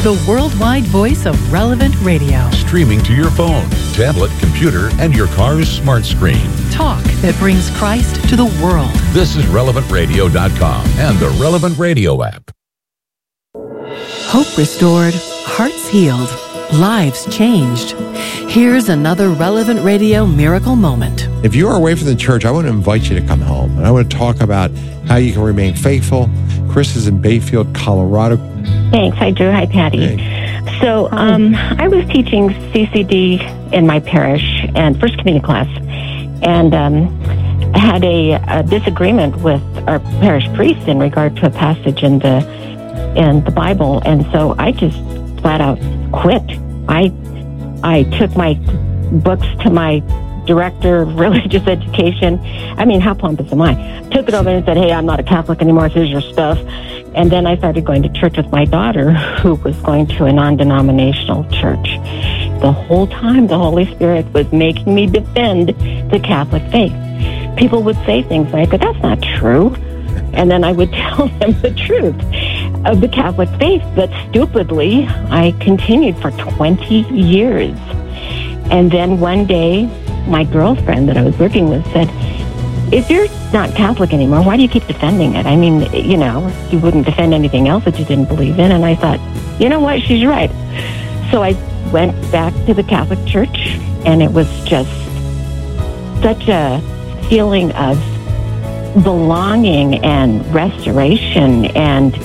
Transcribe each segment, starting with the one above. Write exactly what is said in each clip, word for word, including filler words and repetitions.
the worldwide voice of Relevant Radio. Streaming to your phone, tablet, computer, and your car's smart screen. Talk that brings Christ to the world. This is relevant radio dot com and the Relevant Radio app. Hope restored, hearts healed, lives changed. Here's another Relevant Radio miracle moment. If you are away from the church, I want to invite you to come home. And I want to talk about how you can remain faithful. Chris is in Bayfield, Colorado. Thanks. Hi, Drew. Hi, Patty. Hey. So um, I was teaching C C D in my parish and First Communion class, and um, I had a, a disagreement with our parish priest in regard to a passage in the in the Bible, and so I just flat out quit. I I took my books to my director of religious education. I mean, how pompous am I? Took it over and said, hey, I'm not a Catholic anymore. Here's your stuff. And then I started going to church with my daughter, who was going to a non-denominational church. The whole time, the Holy Spirit was making me defend the Catholic faith. People would say things like, but that's not true. And then I would tell them the truth of the Catholic faith. But stupidly, I continued for twenty years. And then one day, my girlfriend that I was working with said, if you're not Catholic anymore, why do you keep defending it? I mean, you know, you wouldn't defend anything else that you didn't believe in. And I thought, you know what, she's right. So I went back to the Catholic Church, and it was just such a feeling of belonging and restoration and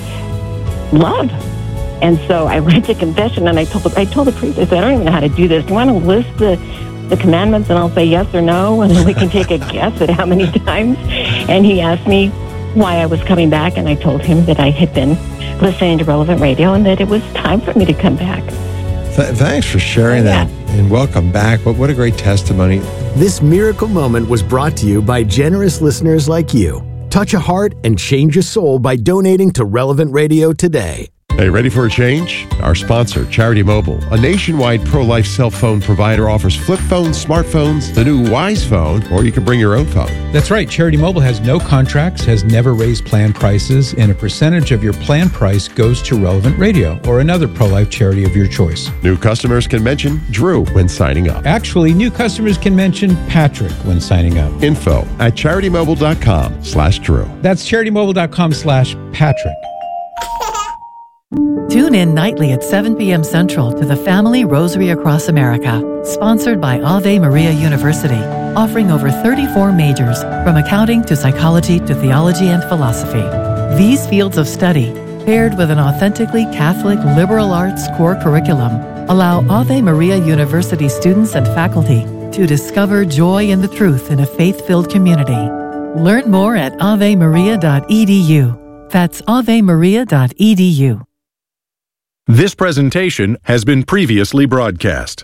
love. And so I went to confession, and I told the, I told the priest, I said, I don't even know how to do this. Do you want to list the, the commandments, and I'll say yes or no, and then we can take a guess at how many times? And he asked me why I was coming back, and I told him that I had been listening to Relevant Radio and that it was time for me to come back. Th- thanks for sharing yeah. that, and welcome back. What, what a great testimony. This miracle moment was brought to you by generous listeners like you. Touch a heart and change a soul by donating to Relevant Radio today. Hey, ready for a change? Our sponsor, Charity Mobile, a nationwide pro-life cell phone provider, offers flip phones, smartphones, the new Wise phone, or you can bring your own phone. That's right. Charity Mobile has no contracts, has never raised plan prices, and a percentage of your plan price goes to Relevant Radio or another pro-life charity of your choice. New customers can mention Drew when signing up. Actually, new customers can mention Patrick when signing up. Info at charitymobile.com slash Drew. That's charitymobile.com slash Patrick. Tune in nightly at seven p.m. Central to the Family Rosary Across America, sponsored by Ave Maria University, offering over thirty-four majors, from accounting to psychology to theology and philosophy. These fields of study, paired with an authentically Catholic liberal arts core curriculum, allow Ave Maria University students and faculty to discover joy in the truth in a faith-filled community. Learn more at ave maria dot e d u. That's ave maria dot e d u. This presentation has been previously broadcast.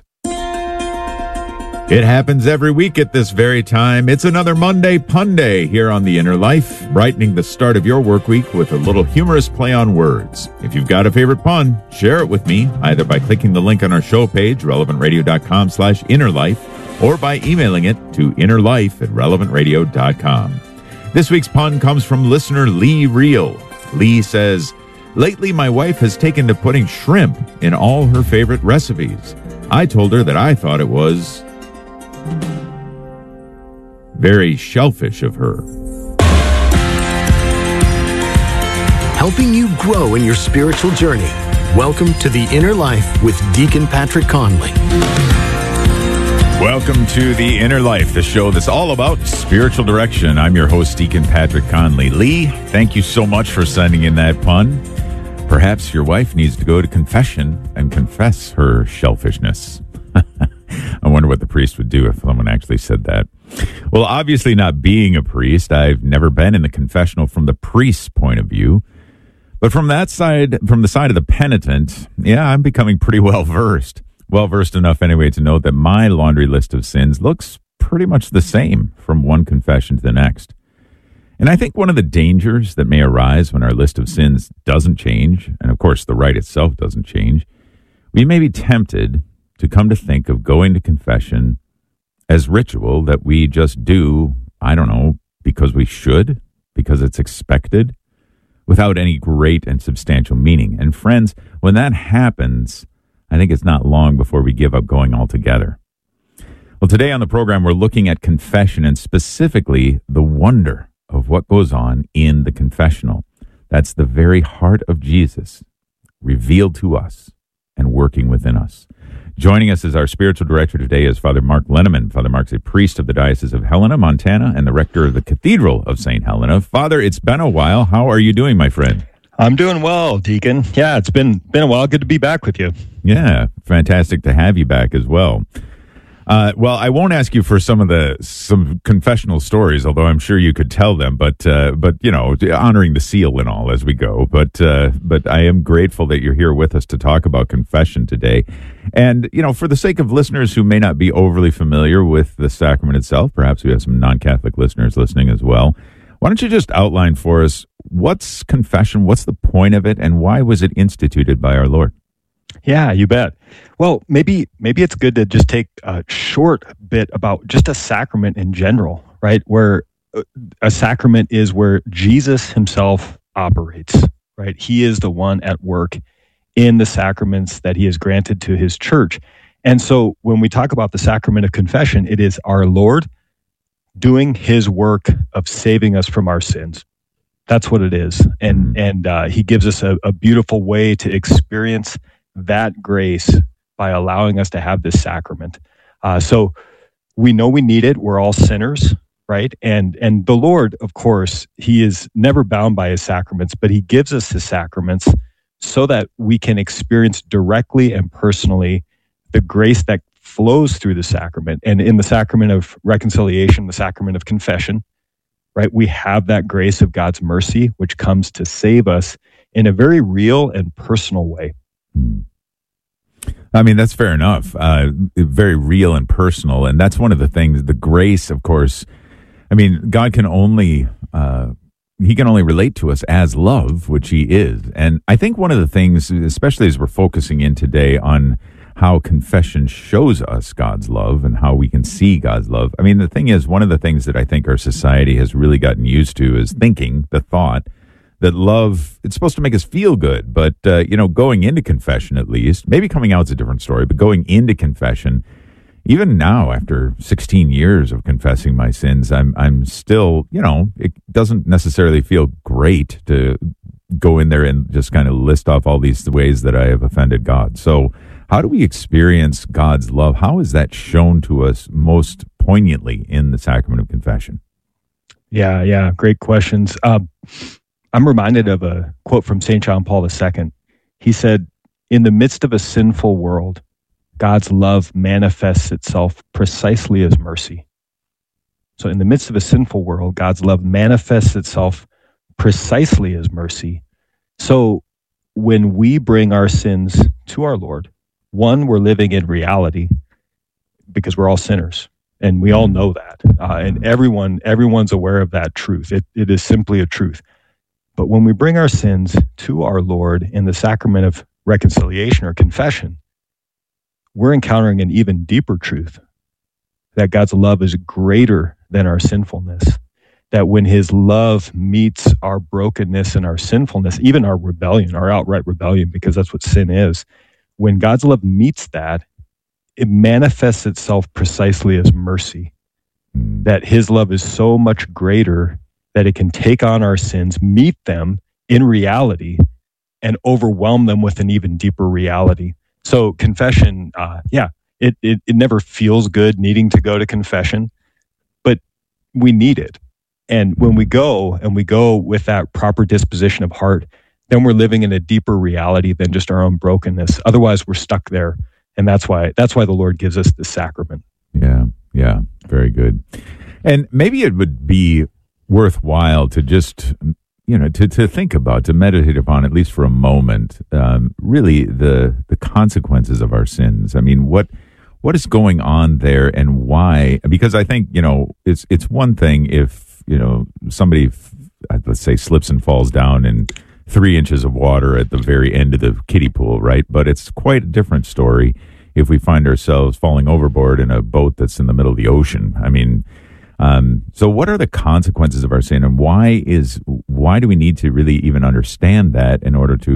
It happens every week at this very time. It's another Monday Pun Day here on The Inner Life, brightening the start of your work week with a little humorous play on words. If you've got a favorite pun, share it with me, either by clicking the link on our show page, relevant radio dot com slash inner life, or by emailing it to innerlife at relevant radio dot com. This week's pun comes from listener Lee Reel. Lee says, lately, my wife has taken to putting shrimp in all her favorite recipes. I told her that I thought it was very shellfish of her. Helping you grow in your spiritual journey. Welcome to The Inner Life with Deacon Patrick Conley. Welcome to The Inner Life, the show that's all about spiritual direction. I'm your host, Deacon Patrick Conley. Lee, thank you so much for sending in that pun. Perhaps your wife needs to go to confession and confess her shellfishness. I wonder what the priest would do if someone actually said that. Well, obviously not being a priest, I've never been in the confessional from the priest's point of view. But from that side, from the side of the penitent, yeah, I'm becoming pretty well versed. Well versed enough anyway to know that my laundry list of sins looks pretty much the same from one confession to the next. And I think one of the dangers that may arise when our list of sins doesn't change, and of course the rite itself doesn't change, we may be tempted to come to think of going to confession as ritual that we just do, I don't know, because we should, because it's expected, without any great and substantial meaning. And friends, when that happens, I think it's not long before we give up going altogether. Well, today on the program, we're looking at confession and specifically the wonder of what goes on in the confessional. That's the very heart of Jesus revealed to us and working within us. Joining us as our spiritual director today is Father Mark Lenneman. Father Mark's a priest of the Diocese of Helena, Montana, and the rector of the Cathedral of Saint Helena. Father, it's been a while. How are you doing, my friend? I'm doing well, Deacon. Yeah, it's been been a while. Good to be back with you. Yeah, fantastic to have you back as well. Uh, well, I won't ask you for some of the some confessional stories, although I'm sure you could tell them. But uh, but you know, honoring the seal and all as we go. But uh, but I am grateful that you're here with us to talk about confession today. And you know, for the sake of listeners who may not be overly familiar with the sacrament itself, perhaps we have some non-Catholic listeners listening as well. Why don't you just outline for us what's confession, what's the point of it, and why was it instituted by our Lord? Yeah, you bet. Well, maybe maybe it's good to just take a short bit about just a sacrament in general, right? Where a sacrament is where Jesus himself operates, right? He is the one at work in the sacraments that he has granted to his church. And so when we talk about the sacrament of confession, it is our Lord doing his work of saving us from our sins. That's what it is. And and uh, he gives us a, a beautiful way to experience that grace by allowing us to have this sacrament. Uh, so we know we need it. We're all sinners, right? And and the Lord, of course, he is never bound by his sacraments, but he gives us his sacraments so that we can experience directly and personally the grace that flows through the sacrament. And in the sacrament of reconciliation, the sacrament of confession, right, we have that grace of God's mercy, which comes to save us in a very real and personal way. I mean, that's fair enough. Uh, very real and personal. And that's one of the things, the grace, of course. I mean, God can only, uh, he can only relate to us as love, which he is. And I think one of the things, especially as we're focusing in today on how confession shows us God's love and how we can see God's love. I mean, the thing is, one of the things that I think our society has really gotten used to is thinking, the thought, that love, it's supposed to make us feel good. But, uh, you know, going into confession at least, maybe coming out is a different story, but going into confession, even now after sixteen years of confessing my sins, I'm I'm still, you know, it doesn't necessarily feel great to go in there and just kind of list off all these ways that I have offended God. So how do we experience God's love? How is that shown to us most poignantly in the sacrament of confession? Yeah, yeah, great questions. Uh, I'm reminded of a quote from Saint John Paul the Second. He said, "In the midst of a sinful world, God's love manifests itself precisely as mercy." So in the midst of a sinful world, God's love manifests itself precisely as mercy. So when we bring our sins to our Lord, one, we're living in reality because we're all sinners. And we all know that. Uh, and everyone, everyone's aware of that truth. It, it is simply a truth. But when we bring our sins to our Lord in the sacrament of reconciliation or confession, we're encountering an even deeper truth, that God's love is greater than our sinfulness. That when his love meets our brokenness and our sinfulness, even our rebellion, our outright rebellion, because that's what sin is, when God's love meets that, it manifests itself precisely as mercy. That his love is so much greater that it can take on our sins, meet them in reality, and overwhelm them with an even deeper reality. So confession, uh, yeah, it, it it never feels good needing to go to confession, but we need it. And when we go, and we go with that proper disposition of heart, then we're living in a deeper reality than just our own brokenness. Otherwise, we're stuck there. And that's why that's why the Lord gives us the sacrament. Yeah, yeah, very good. And maybe it would be worthwhile to just, you know, to, to think about, to meditate upon, at least for a moment, um, really the the consequences of our sins. I mean, what what is going on there and why? Because I think, you know, it's it's one thing if, you know, somebody, let's say, slips and falls down in three inches of water at the very end of the kiddie pool, right? But it's quite a different story if we find ourselves falling overboard in a boat that's in the middle of the ocean. I mean, um, so what are the consequences of our sin, and why is why do we need to really even understand that in order to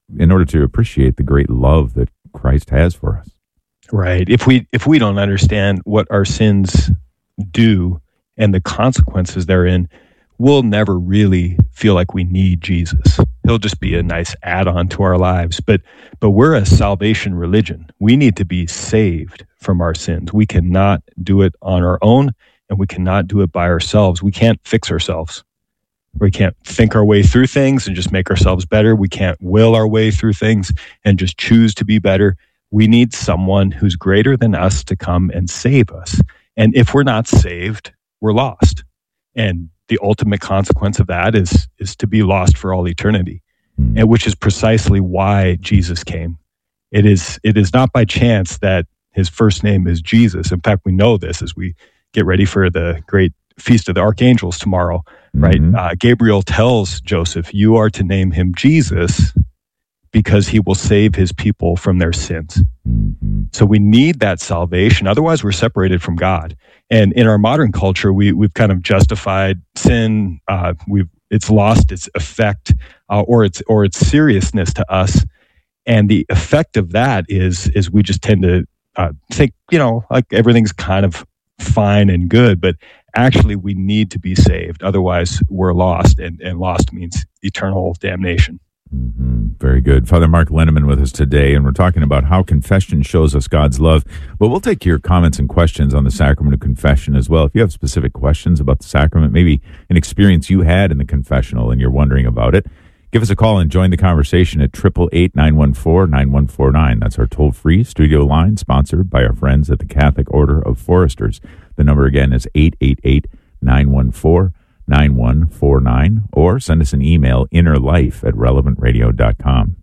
in order to appreciate the great love that Christ has for us. Right. If we if we don't understand what our sins do and the consequences therein, we'll never really feel like we need Jesus. He'll just be a nice add-on to our lives. But but we're a salvation religion. We need to be saved from our sins. We cannot do it on our own, and we cannot do it by ourselves. We can't fix ourselves. We can't think our way through things and just make ourselves better. We can't will our way through things and just choose to be better. We need someone who's greater than us to come and save us. And if we're not saved, we're lost. And the ultimate consequence of that is is to be lost for all eternity, and which is precisely why Jesus came. It is it is not by chance that his first name is Jesus. In fact, we know this as we get ready for the great Feast of the Archangels tomorrow, right? Mm-hmm. Uh, Gabriel tells Joseph, you are to name him Jesus because he will save his people from their sins. Mm-hmm. So we need that salvation. Otherwise, we're separated from God. And in our modern culture, we, we've kind of justified sin. Uh, we've it's lost its effect uh, or its or its seriousness to us. And the effect of that is is we just tend to uh, think, you know, like everything's kind of fine and good, but actually we need to be saved. Otherwise, we're lost, and, and lost means eternal damnation. Mm-hmm. Very good. Father Mark Linneman with us today, and we're talking about how confession shows us God's love. But we'll take your comments and questions on the sacrament of confession as well. If you have specific questions about the sacrament, maybe an experience you had in the confessional and you're wondering about it, give us a call and join the conversation at eight eight eight, nine one four, nine one four nine. That's our toll-free studio line, sponsored by our friends at the Catholic Order of Foresters. The number again is eight eight eight, nine one four, nine one four nine, or send us an email, innerlife at relevant radio dot com.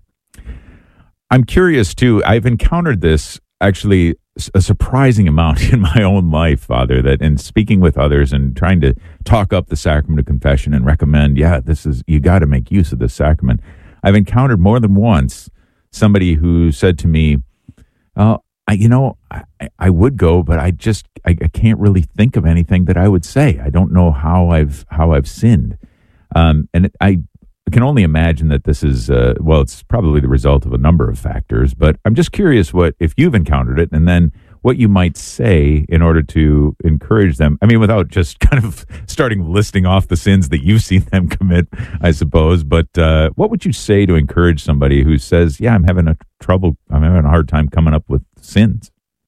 I'm curious, too. I've encountered this, actually, a surprising amount in my own life, Father, that in speaking with others and trying to talk up the sacrament of confession and recommend, yeah, this is, you got to make use of this sacrament. I've encountered more than once somebody who said to me, oh, I, you know, I, I would go, but I just, I, I can't really think of anything that I would say. I don't know how I've, how I've sinned. Um, and it, I can only imagine that this is, uh, well, it's probably the result of a number of factors, but I'm just curious what, if you've encountered it, and then what you might say in order to encourage them. I mean, without just kind of starting listing off the sins that you've seen them commit, I suppose, but uh, what would you say to encourage somebody who says, yeah, I'm having a trouble, I'm having a hard time coming up with sins?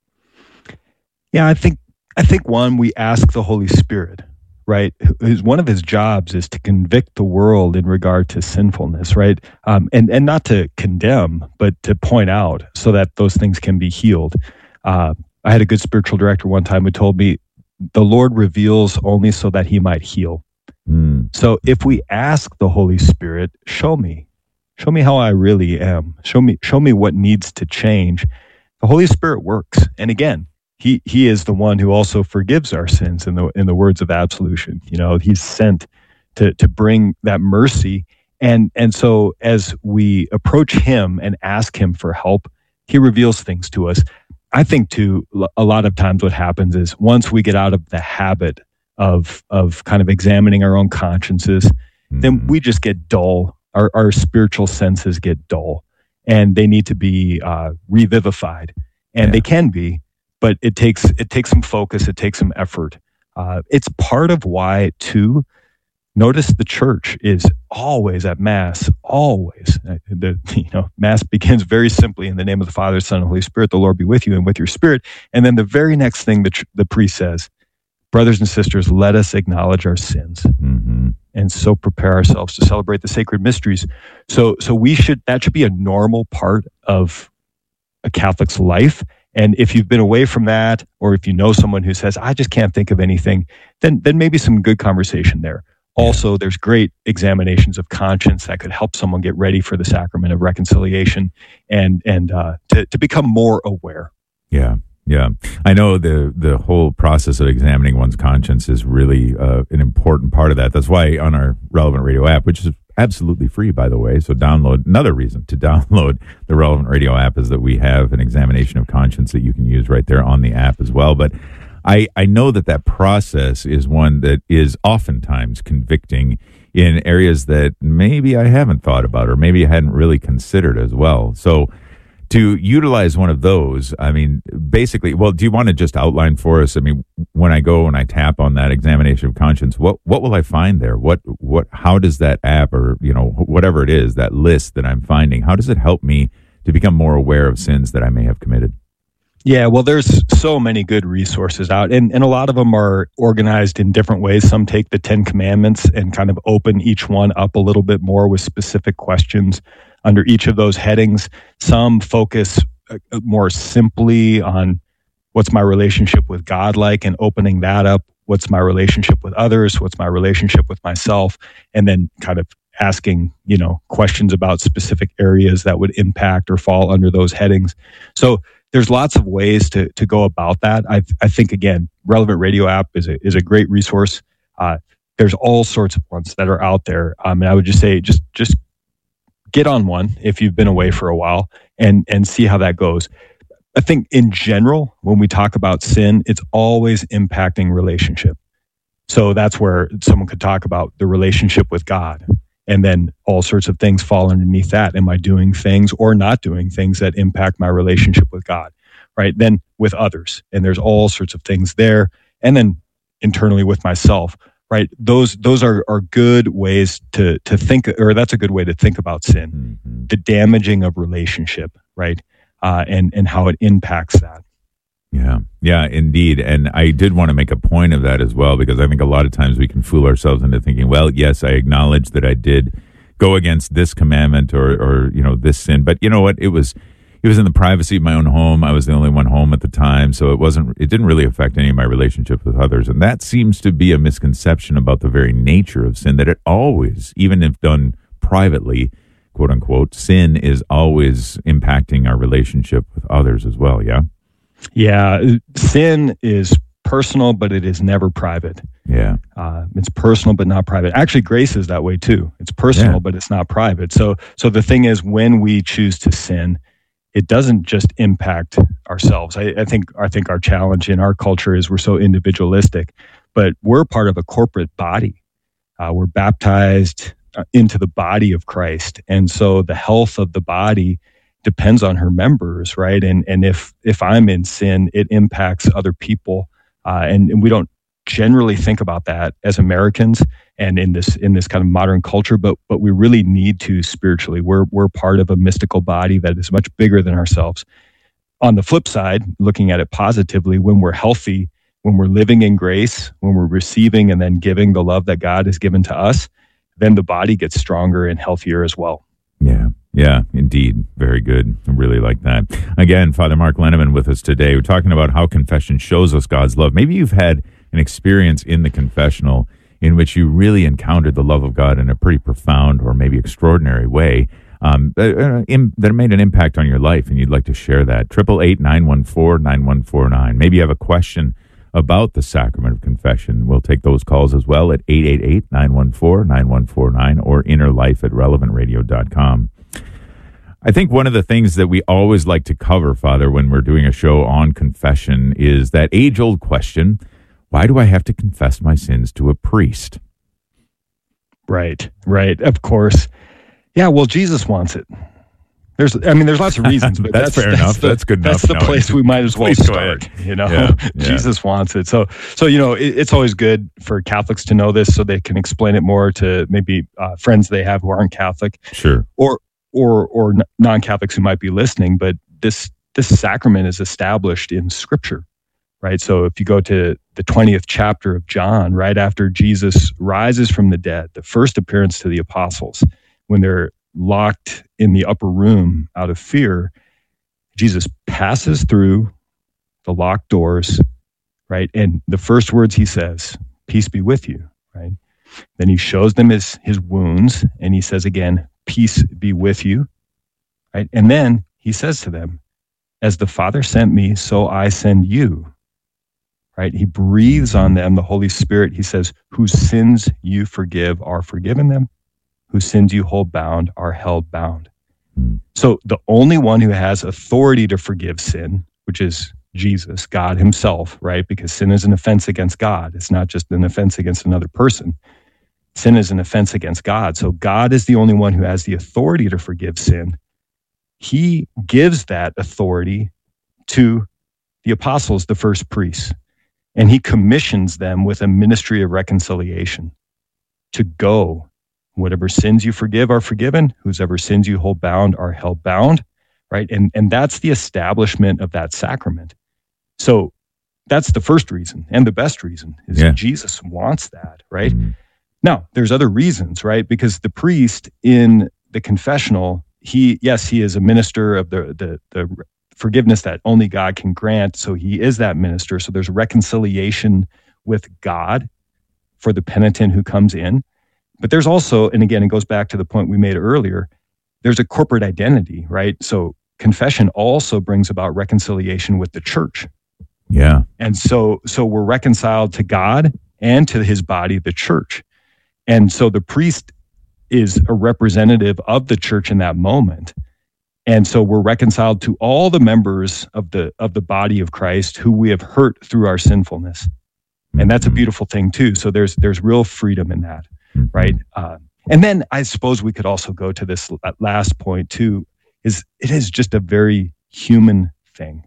Yeah, I think, I think one, we ask the Holy Spirit, right? Who's one of his jobs is to convict the world in regard to sinfulness, right? Um, and, and not to condemn, but to point out so that those things can be healed. Uh, I had a good spiritual director one time who told me, the Lord reveals only so that he might heal. Mm. So if we ask the Holy Spirit, show me, show me how I really am. Show me, show me what needs to change. The Holy Spirit works. And again, He he is the one who also forgives our sins in the in the words of absolution. You know, he's sent to to bring that mercy. And and so as we approach him and ask him for help, he reveals things to us. I think too, a lot of times what happens is once we get out of the habit of of kind of examining our own consciences, mm-hmm. then we just get dull. Our our spiritual senses get dull, and they need to be uh, revivified, and yeah. they can be. But it takes it takes some focus. It takes some effort. Uh, it's part of why, too, notice the church is always at Mass, always. The, you know, Mass begins very simply in the name of the Father, Son, and Holy Spirit. The Lord be with you and with your spirit. And then the very next thing the, the priest says, brothers and sisters, let us acknowledge our sins. Mm-hmm. And so prepare ourselves to celebrate the sacred mysteries. So, so we should that should be a normal part of a Catholic's life. And if you've been away from that, or if you know someone who says, I just can't think of anything, then then maybe some good conversation there. Also, there's great examinations of conscience that could help someone get ready for the sacrament of reconciliation and and uh, to, to become more aware. Yeah, yeah. I know the the whole process of examining one's conscience is really uh, an important part of that. That's why on our Relevant Radio app, which is absolutely free, by the way. So download, another reason to download the Relevant Radio app is that we have an examination of conscience that you can use right there on the app as well. But I, I know that that process is one that is oftentimes convicting in areas that maybe I haven't thought about or maybe I hadn't really considered as well. So to utilize one of those, I mean, basically, well, do you want to just outline for us? I mean, when I go and I tap on that examination of conscience, what what will I find there? What what how does that app or, you know, whatever it is, that list that I'm finding, how does it help me to become more aware of sins that I may have committed? Yeah, well, there's so many good resources out, and, and a lot of them are organized in different ways. Some take the Ten Commandments and kind of open each one up a little bit more with specific questions under each of those headings. Some focus more simply on what's my relationship with God like and opening that up. What's my relationship with others? What's my relationship with myself? And then kind of asking, you know, questions about specific areas that would impact or fall under those headings. So there's lots of ways to to go about that. I I think, again, Relevant Radio app is a, is a great resource. Uh, there's all sorts of ones that are out there. Um, and I would just say, just just get on one if you've been away for a while and and see how that goes. I think in general, when we talk about sin, it's always impacting relationship. So that's where someone could talk about the relationship with God. And then all sorts of things fall underneath that. Am I doing things or not doing things that impact my relationship with God? Right? Then with others. And there's all sorts of things there. And then internally with myself. Right? Those those are, are good ways to to think, or that's a good way to think about sin. Mm-hmm. The damaging of relationship, right? Uh, and, and how it impacts that. Yeah, yeah, indeed. And I did want to make a point of that as well, because I think a lot of times we can fool ourselves into thinking, well, yes, I acknowledge that I did go against this commandment or, or you know, this sin. But you know what? It was it was in the privacy of my own home. I was the only one home at the time. So it wasn't, it didn't really affect any of my relationships with others. And that seems to be a misconception about the very nature of sin, that it always, even if done privately, quote unquote, sin is always impacting our relationship with others as well. Yeah. Yeah, sin is personal, but it is never private. Yeah. Uh, it's personal, but not private. Actually, grace is that way too. It's personal, yeah. but it's not private. So, so the thing is, when we choose to sin, it doesn't just impact ourselves. I, I think, I think our challenge in our culture is we're so individualistic, but we're part of a corporate body. Uh, we're baptized into the body of Christ. And so the health of the body depends on her members, right? And and if if I'm in sin, it impacts other people, uh, and, and we don't generally think about that as Americans and in this in this kind of modern culture. But but we really need to spiritually. We're we're part of a mystical body that is much bigger than ourselves. On the flip side, looking at it positively, when we're healthy, when we're living in grace, when we're receiving and then giving the love that God has given to us, then the body gets stronger and healthier as well. Yeah. Yeah, indeed. Very good. I really like that. Again, Father Mark Lenneman with us today. We're talking about how confession shows us God's love. Maybe you've had an experience in the confessional in which you really encountered the love of God in a pretty profound or maybe extraordinary way um, that, in, that made an impact on your life, and you'd like to share that. eight eight eight, nine one four, nine one four nine. Maybe you have a question about the sacrament of confession. We'll take those calls as well at eight eight eight, nine one four, nine one four nine or innerlife at relevant radio dot com. I think one of the things that we always like to cover, Father, when we're doing a show on confession is that age-old question, why do I have to confess my sins to a priest? Right, right, of course. Yeah, well, Jesus wants it. There's, I mean, there's lots of reasons, but that's, that's fair that's enough. The, that's good enough. That's the no, place we might as well start. You know, yeah, yeah. Jesus wants it. So, so you know, it, it's always good for Catholics to know this, so they can explain it more to maybe uh, friends they have who aren't Catholic. Sure. Or, or, or non-Catholics who might be listening. But this this sacrament is established in Scripture, right? So, if you go to the twentieth chapter of John, right after Jesus rises from the dead, the first appearance to the apostles, when they're locked in the upper room out of fear, Jesus passes through the locked doors, right? And the first words he says, peace be with you, right? Then he shows them his, his wounds, and he says again, peace be with you, right? And then he says to them, as the Father sent me, so I send you, right? He breathes on them, the Holy Spirit. He says, whose sins you forgive are forgiven them, whose sins you hold bound are held bound. So the only one who has authority to forgive sin, which is Jesus, God himself, right? Because sin is an offense against God. It's not just an offense against another person. sin is an offense against God. So God is the only one who has the authority to forgive sin. He gives that authority to the apostles, the first priests, and he commissions them with a ministry of reconciliation to go. Whatever sins you forgive are forgiven. Whosever sins you hold bound are held bound, right? And, and that's the establishment of that sacrament. So that's the first reason and the best reason is yeah. that Jesus wants that, right? Mm-hmm. Now, there's other reasons, right? Because the priest in the confessional, he, yes, he is a minister of the, the, the forgiveness that only God can grant. So he is that minister. So there's reconciliation with God for the penitent who comes in. But there's also, and again, it goes back to the point we made earlier, there's a corporate identity, right? So confession also brings about reconciliation with the church. Yeah. And so, so we're reconciled to God and to his body, the church. And so the priest is a representative of the church in that moment. And so we're reconciled to all the members of the of the body of Christ who we have hurt through our sinfulness. And that's a beautiful thing too. So there's there's real freedom in that, right? Uh, and then I suppose we could also go to this last point too, is it is just a very human thing.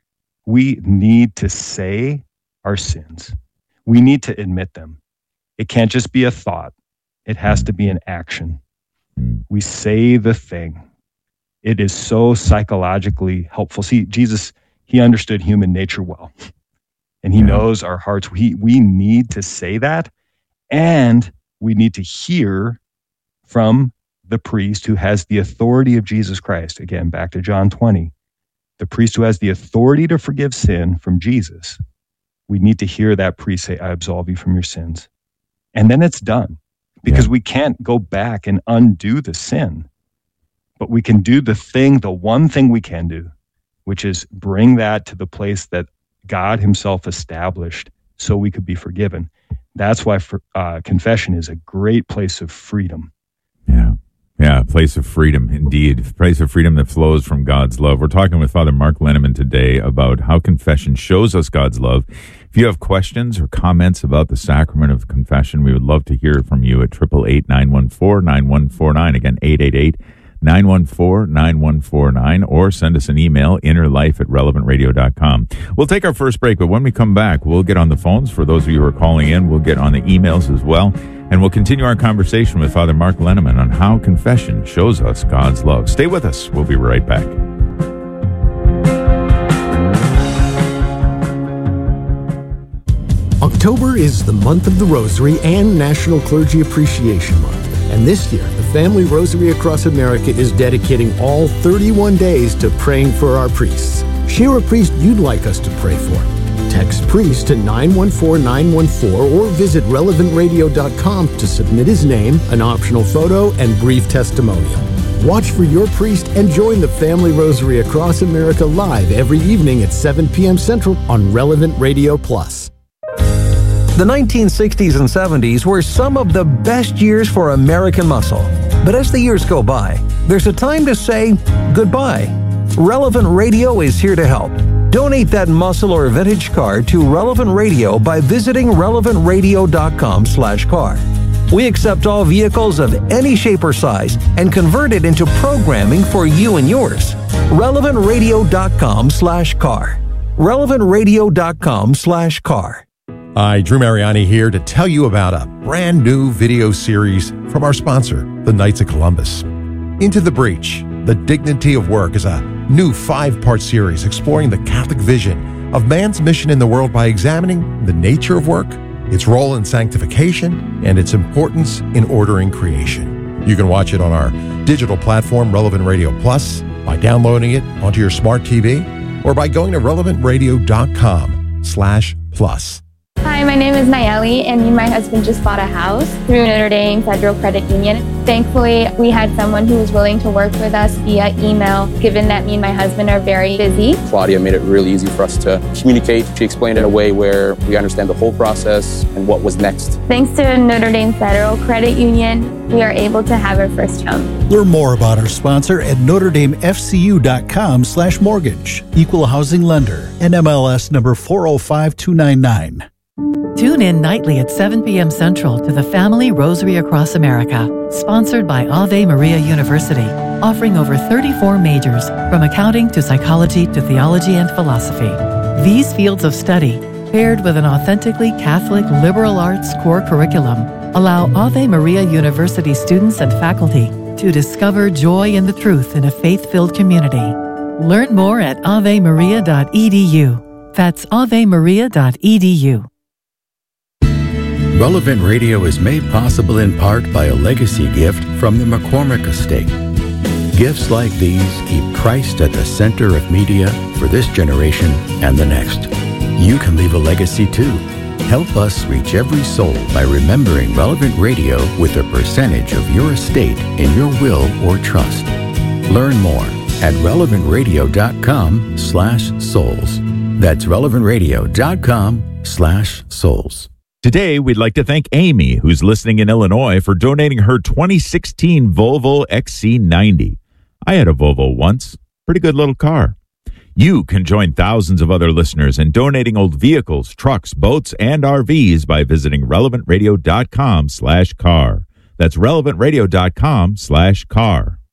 We need to say our sins. We need to admit them. It can't just be a thought. It has to be an action. We say the thing. It is so psychologically helpful. See, Jesus, he understood human nature well, and he yeah. knows our hearts. We, we need to say that, and we need to hear from the priest who has the authority of Jesus Christ. Again, back to John twenty. The priest who has the authority to forgive sin from Jesus. We need to hear that priest say, I absolve you from your sins. And then it's done, because yeah. we can't go back and undo the sin. But we can do the thing, the one thing we can do, which is bring that to the place that God himself established so we could be forgiven. That's why for, uh, confession is a great place of freedom. Yeah. Yeah, a place of freedom, indeed. A place of freedom that flows from God's love. We're talking with Father Mark Linneman today about how confession shows us God's love. If you have questions or comments about the sacrament of confession, we would love to hear from you at eight eight eight, nine one four, nine one four nine. Again, eight eight eight, nine one four, nine one four nine, or send us an email, innerlife at relevant radio dot com. We'll take our first break, but when we come back, we'll get on the phones. For those of you who are calling in, we'll get on the emails as well. And we'll continue our conversation with Father Mark Linneman on how confession shows us God's love. Stay with us. We'll be right back. October is the month of the Rosary and National Clergy Appreciation Month. And this year, the Family Rosary Across America is dedicating all thirty-one days to praying for our priests. Share a priest you'd like us to pray for. Text priest to nine one four nine one four or visit relevant radio dot com to submit his name, an optional photo, and brief testimonial. Watch for your priest and join the Family Rosary Across America live every evening at seven p.m. Central on Relevant Radio Plus. The nineteen sixties and seventies were some of the best years for American muscle. But as the years go by, there's a time to say goodbye. Relevant Radio is here to help. Donate that muscle or vintage car to Relevant Radio by visiting relevant radio dot com slash car. We accept all vehicles of any shape or size and convert it into programming for you and yours. relevant radio dot com slash car. relevant radio dot com slash car. Hi, Drew Mariani here to tell you about a brand new video series from our sponsor, the Knights of Columbus. Into the Breach, The Dignity of Work is a new five-part series exploring the Catholic vision of man's mission in the world by examining the nature of work, its role in sanctification, and its importance in ordering creation. You can watch it on our digital platform, Relevant Radio Plus, by downloading it onto your smart T V, or by going to relevant radio dot com slash plus. Hi, my name is Nayeli, and me and my husband just bought a house through Notre Dame Federal Credit Union. Thankfully, we had someone who was willing to work with us via email, given that me and my husband are very busy. Claudia made it really easy for us to communicate. She explained it in a way where we understand the whole process and what was next. Thanks to Notre Dame Federal Credit Union, we are able to have our first home. Learn more about our sponsor at notre dame f c u dot com slash mortgage. Equal housing lender. N M L S number four oh five two nine nine. Tune in nightly at seven p.m. Central to the Family Rosary Across America, sponsored by Ave Maria University, offering over thirty-four majors from accounting to psychology to theology and philosophy. These fields of study, paired with an authentically Catholic liberal arts core curriculum, allow Ave Maria University students and faculty to discover joy in the truth in a faith-filled community. Learn more at ave maria dot e d u. That's ave maria dot e d u. Relevant Radio is made possible in part by a legacy gift from the McCormick Estate. Gifts like these keep Christ at the center of media for this generation and the next. You can leave a legacy too. Help us reach every soul by remembering Relevant Radio with a percentage of your estate in your will or trust. Learn more at relevant radio dot com slash souls. That's relevant radio dot com slash souls. Today, we'd like to thank Amy, who's listening in Illinois, for donating her twenty sixteen Volvo X C ninety. I had a Volvo once. Pretty good little car. You can join thousands of other listeners in donating old vehicles, trucks, boats, and R Vs by visiting relevant radio dot com slash car. That's relevant radio dot com slash car.